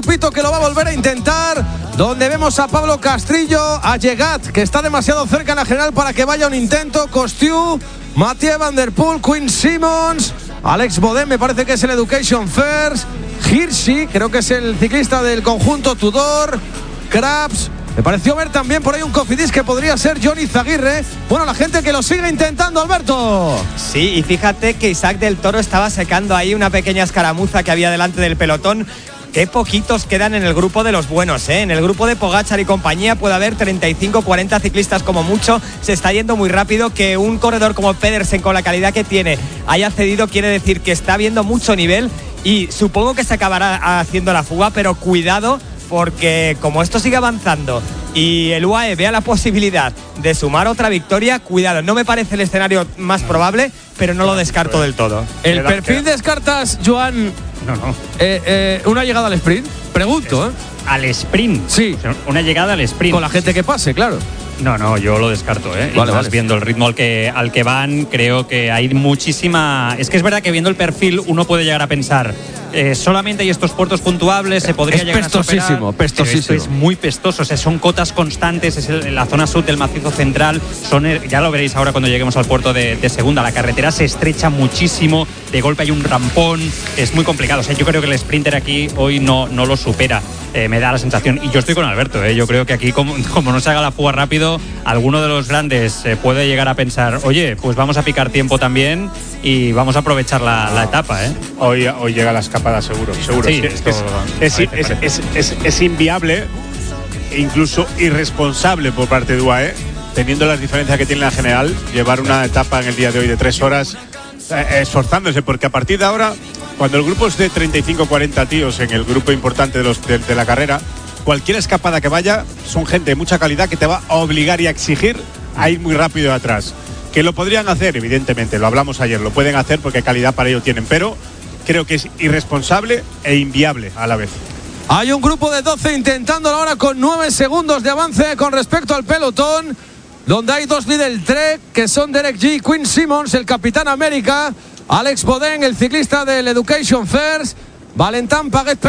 grupito que lo va a volver a intentar, donde vemos a Pablo Castrillo, a Llegat, que está demasiado cerca en la general para que vaya un intento, Costiu, Mathieu Van Der Poel, Quinn Simmons, Alex Bodén, me parece que es el Education First, Hirschi, creo que es el ciclista del conjunto Tudor, Krabs. Me pareció ver también por ahí un Cofidis que podría ser Johnny Zaguirre. Bueno, la gente que lo sigue intentando, Alberto. Sí, y fíjate que Isaac del Toro estaba secando ahí una pequeña escaramuza que había delante del pelotón. Qué poquitos quedan en el grupo de los buenos, ¿eh? En el grupo de Pogačar y compañía puede haber 35, 40 ciclistas como mucho. Se está yendo muy rápido. Que un corredor como Pedersen, con la calidad que tiene, haya cedido, quiere decir que está viendo mucho nivel. Y supongo que se acabará haciendo la fuga, pero cuidado, porque como esto sigue avanzando y el UAE vea la posibilidad de sumar otra victoria, cuidado, no me parece el escenario más probable, pero no lo descarto del todo. ¿El perfil descartas, Joan? No. ¿Una llegada al sprint? Pregunto, ¿eh? ¿Al sprint? Sí. Una llegada al sprint. Con la gente que pase, claro. No, yo lo descarto, ¿eh? Vale. Viendo el ritmo al que van, creo que hay muchísima... Es que es verdad que viendo el perfil uno puede llegar a pensar, solamente hay estos puertos puntuables, se podría llegar a superar. Pestosísimo. Esto es muy pestoso, o sea, son cotas constantes, es la zona sur del macizo central, ya lo veréis ahora cuando lleguemos al puerto de Segunda, la carretera se estrecha muchísimo, de golpe hay un rampón, es muy complicado, o sea, yo creo que el sprinter aquí hoy no lo supera, me da la sensación, y yo estoy con Alberto, yo creo que aquí como no se haga la fuga rápido, alguno de los grandes puede llegar a pensar, oye, pues vamos a picar tiempo también y vamos a aprovechar la etapa, Hoy llega la escapada seguro. Sí, es inviable e incluso irresponsable por parte de UAE, teniendo las diferencias que tiene la general, llevar una etapa en el día de hoy de 3 horas, esforzándose, porque a partir de ahora, cuando el grupo es de 35-40 tíos en el grupo importante de la carrera, cualquier escapada que vaya, son gente de mucha calidad que te va a obligar y a exigir a ir muy rápido atrás. Que lo podrían hacer, evidentemente, lo hablamos ayer, lo pueden hacer porque calidad para ello tienen, pero creo que es irresponsable e inviable a la vez. Hay un grupo de 12 intentándolo ahora con 9 segundos de avance con respecto al pelotón, donde hay 2 Lidl Trek, que son Derek G, Quinn Simmons, el Capitán América, Alex Bodén, el ciclista del Education First, Valentin Paguet